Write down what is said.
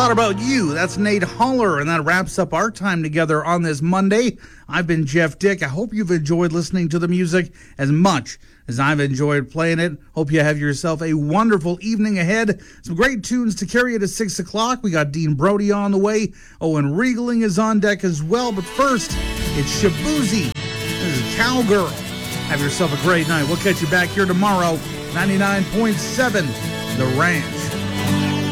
thought about you. That's Nate Holler, and that wraps up our time together on this Monday. I've been Jeff Dick. I hope you've enjoyed listening to the music as much as I've enjoyed playing it. Hope you have yourself a wonderful evening ahead. Some great tunes to carry you to 6 o'clock. We got Dean Brody on the way. Owen Riegling is on deck as well. But first, it's Shabuzi. This is Cowgirl. Have yourself a great night. We'll catch you back here tomorrow, 99.7 The Ranch.